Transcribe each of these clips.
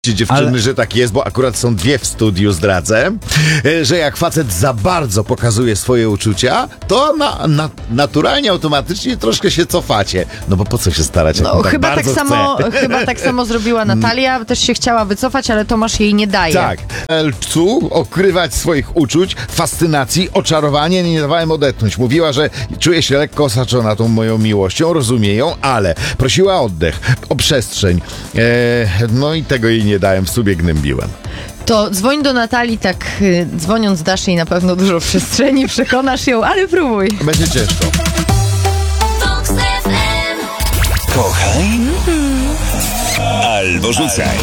dziewczyny, że tak jest, bo akurat są dwie w studiu, zdradzę, że jak facet za bardzo pokazuje swoje uczucia, to naturalnie, automatycznie troszkę się cofacie. No bo po co się starać, jak No, tak chyba tak samo zrobiła Natalia, też się chciała wycofać, ale Tomasz jej nie daje. Tak. Chcę okrywać swoich uczuć, fascynacji, oczarowania, nie dawałem odetchnąć. Mówiła, że czuje się lekko osaczona tą moją miłością, rozumie ją, ale prosiła o oddech, o przestrzeń. No i tego jej nie dałem, w sobie gnębiłem. To dzwoń do Natalii, tak dzwoniąc dasz jej na pewno dużo przestrzeni, przekonasz ją, ale próbuj. Będzie ciężko. Kochaj albo rzucaj.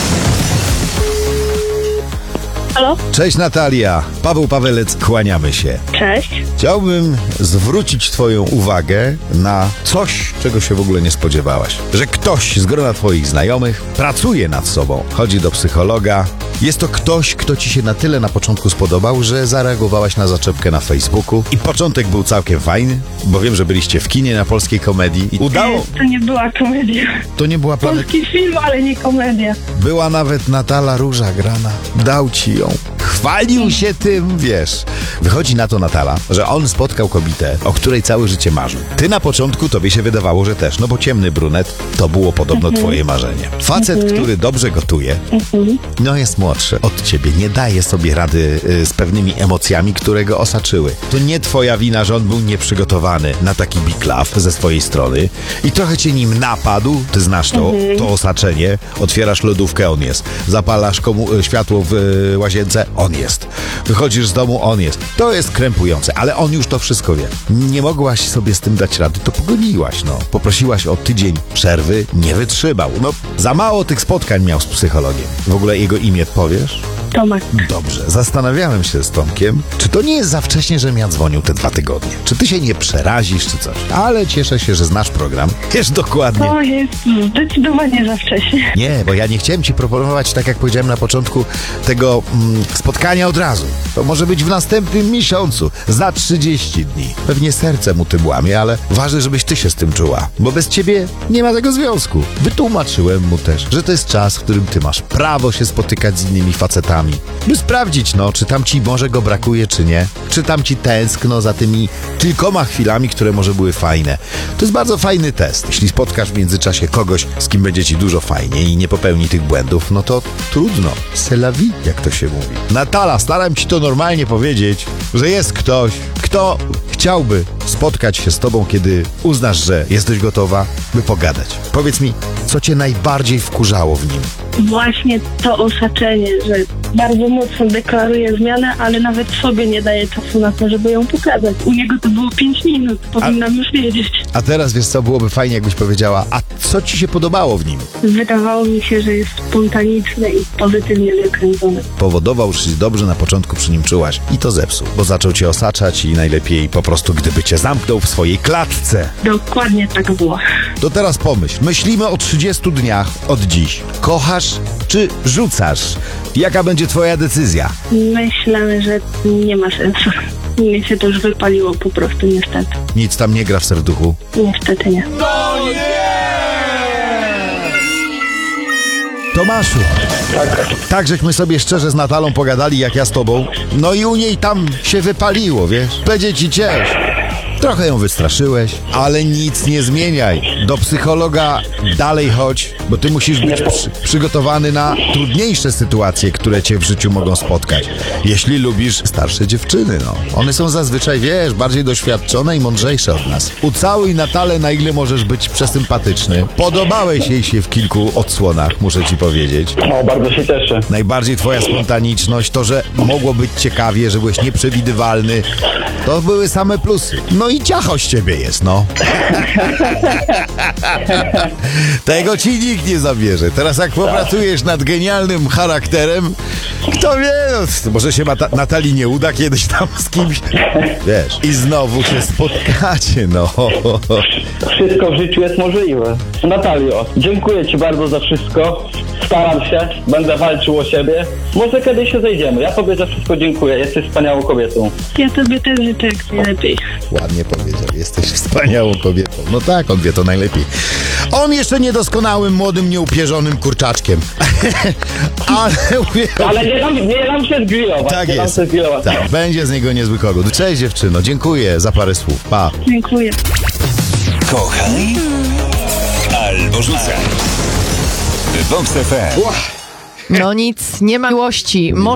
Halo? Cześć Natalia, Paweł Pawelec, kłaniamy się. Cześć. Chciałbym zwrócić twoją uwagę na coś, czego się w ogóle nie spodziewałaś. Że ktoś z grona twoich znajomych pracuje nad sobą, chodzi do psychologa. Jest to ktoś, kto ci się na tyle na początku spodobał, że zareagowałaś na zaczepkę na Facebooku i początek był całkiem fajny, bo wiem, że byliście w kinie na polskiej komedii i udało. To nie była komedia. To nie była Polski film, ale nie komedia. Była nawet Natala Róża grana. Dał ci ją. Chwalił się tym, wiesz. Wychodzi na to Natala, że on spotkał kobietę, o której całe życie marzył. Ty na początku tobie się wydawało, że też, no bo ciemny brunet to było podobno twoje marzenie. Facet, który dobrze gotuje, no jest młodszy od ciebie, nie daje sobie rady z pewnymi emocjami, które go osaczyły. To nie twoja wina, że on był nieprzygotowany na taki big love ze swojej strony i trochę cię nim napadł, ty znasz to osaczenie, otwierasz lodówkę, on jest. Zapalasz światło w łazience, on jest. Wychodzisz z domu, on jest. To jest krępujące, ale on już to wszystko wie. Nie mogłaś sobie z tym dać rady, to pogoniłaś, no. Poprosiłaś o tydzień przerwy, nie wytrzymał. No, za mało tych spotkań miał z psychologiem. W ogóle jego imię powiesz? Tomek. Dobrze, zastanawiałem się z Tomkiem, czy to nie jest za wcześnie, żebym ja dzwonił te 2 tygodnie. Czy ty się nie przerazisz, czy coś. Ale cieszę się, że znasz program. Wiesz dokładnie. To jest zdecydowanie za wcześnie. Nie, bo ja nie chciałem ci proponować, tak jak powiedziałem na początku, tego spotkania od razu. To może być w następnym miesiącu, za 30 dni. Pewnie serce mu tym łamie, ale ważne, żebyś ty się z tym czuła. Bo bez ciebie nie ma tego związku. Wytłumaczyłem mu też, że to jest czas, w którym ty masz prawo się spotykać z innymi facetami. By sprawdzić, no, czy tam ci może go brakuje, czy nie. Czy tam ci tęskno za tymi kilkoma chwilami, które może były fajne. To jest bardzo fajny test. Jeśli spotkasz w międzyczasie kogoś, z kim będzie ci dużo fajniej i nie popełni tych błędów, no to trudno. C'est la vie, jak to się mówi. Natala, staram ci to normalnie powiedzieć, że jest ktoś, kto chciałby spotkać się z tobą, kiedy uznasz, że jesteś gotowa, by pogadać. Powiedz mi, co cię najbardziej wkurzało w nim? Właśnie to osaczenie, że bardzo mocno deklaruje zmianę, ale nawet sobie nie daje czasu na to, żeby ją pokazać. U niego to było 5 minut, powinnam już wiedzieć. A teraz, wiesz co, byłoby fajnie, jakbyś powiedziała, a co ci się podobało w nim? Wydawało mi się, że jest spontaniczny i pozytywnie zakręcony. Powodował, że się dobrze na początku przy nim czułaś i to zepsuł, bo zaczął cię osaczać i najlepiej po prostu, gdyby cię zamknął w swojej klatce. Dokładnie tak było. To teraz pomyśl, myślimy o 30 dniach od dziś. Kochasz czy rzucasz? Jaka będzie twoja decyzja? Myślę, że nie ma sensu. Mnie się to już wypaliło po prostu, niestety. Nic tam nie gra w serduchu? Niestety nie. Tomaszu, tak żeśmy sobie szczerze z Natalą pogadali, jak ja z tobą. No i u niej tam się wypaliło, wiesz? Będzie ci ciężko. Trochę ją wystraszyłeś, ale nic nie zmieniaj. Do psychologa dalej chodź, bo ty musisz być przygotowany na trudniejsze sytuacje, które cię w życiu mogą spotkać. Jeśli lubisz starsze dziewczyny, no. One są zazwyczaj, wiesz, bardziej doświadczone i mądrzejsze od nas. Ucałuj Natalę, na ile możesz być przesympatyczny. Podobałeś jej się w kilku odsłonach, muszę ci powiedzieć. O, bardzo się cieszę. Najbardziej twoja spontaniczność, to, że mogło być ciekawie, że byłeś nieprzewidywalny, to były same plusy. No i ciacho z ciebie jest, no. Tego ci nikt nie zabierze. Teraz jak popracujesz nad genialnym charakterem, kto wie, no, może się Natalii nie uda kiedyś tam z kimś, wiesz, i znowu się spotkacie, no. Wszystko w życiu jest możliwe. Natalio, dziękuję ci bardzo za wszystko. Staram się, będę walczył o siebie. Może kiedyś się zejdziemy. Ja tobie za wszystko dziękuję. Jesteś wspaniałą kobietą. Ja tobie też życzę jak najlepiej. Ładnie nie powiedział. Jesteś wspaniałą kobietą. No tak, on wie to najlepiej. On jeszcze niedoskonałym, młodym, nieupierzonym kurczaczkiem. Ale nie dam się zgrillować. Tak nie dam jest. się zgrillować. Tak, będzie z niego niezły kogut. Cześć dziewczyno, dziękuję za parę słów. Pa. Dziękuję. Kochaj albo rzucaj. Vox FM. No nic, nie ma miłości.